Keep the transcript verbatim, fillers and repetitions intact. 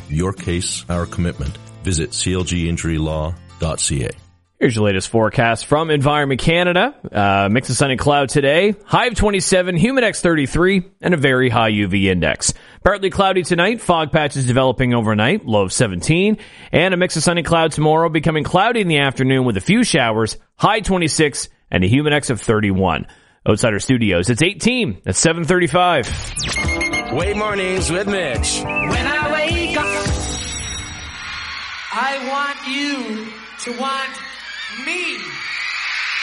Your case, our commitment. Visit c l g injury law dot c a. Here's your latest forecast from Environment Canada. Uh, mix of sun and cloud today. High of twenty-seven, Humidex thirty-three, and a very high U V index. Partly cloudy tonight. Fog patches developing overnight. Low of seventeen. And a mix of sun and cloud tomorrow, becoming cloudy in the afternoon with a few showers. High twenty-six and a Humidex of thirty-one. Outsider Studios, it's eighteen at seven thirty-five. Wave Mornings with Mitch. When I wake up, I want you to want me.